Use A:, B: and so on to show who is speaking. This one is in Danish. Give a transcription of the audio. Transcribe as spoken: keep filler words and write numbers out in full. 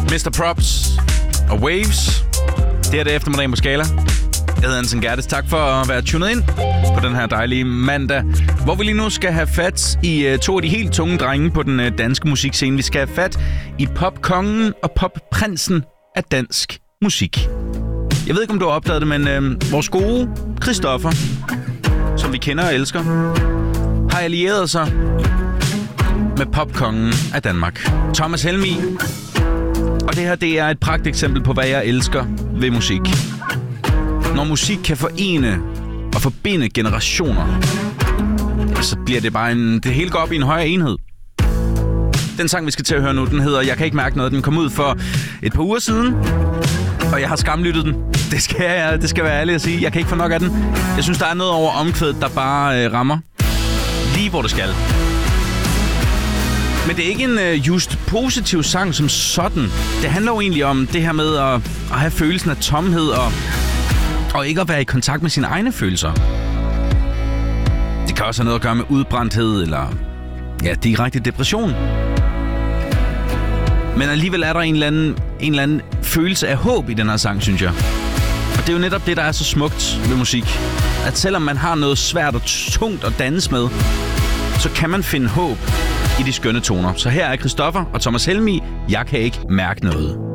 A: mister Props og Waves. Det er det eftermiddag på Skala. Jeg hedder Anton Gerdes. Tak for at være tunet ind på den her dejlige mandag, hvor vi lige nu skal have fat i uh, to af de helt tunge drenge på den uh, danske musikscene. Vi skal have fat i popkongen og popprinsen af dansk musik. Jeg ved ikke, om du har opdaget det, men uh, vores gode Christoffer, som vi kender og elsker, har allieret sig med popkongen af Danmark, Thomas Helmig. Og det her, det er et pragteksempel på, hvad jeg elsker ved musik. Når musik kan forene og forbinde generationer, så bliver det bare en... Det hele går op i en højere enhed. Den sang, vi skal til at høre nu, den hedder Jeg kan ikke mærke noget. Den kom ud for et par uger siden, og jeg har skamlyttet den. Det skal jeg, det skal være ærlig at sige. Jeg kan ikke få nok af den. Jeg synes, der er noget over omkvædet, der bare øh, rammer lige, hvor det skal. Men det er ikke en øh, just positiv sang som sådan. Det handler jo egentlig om det her med at, at have følelsen af tomhed og, og ikke at være i kontakt med sine egne følelser. Det kan også have noget at gøre med udbrændthed eller ja, direkte depression. Men alligevel er der en eller anden, en eller anden følelse af håb i den her sang, synes jeg. Og det er jo netop det, der er så smukt ved musik. At selvom man har noget svært og tungt at danse med, så kan man finde håb i de skønne toner. Så her er Christoffer og Thomas Helmig. Jeg kan ikke mærke noget.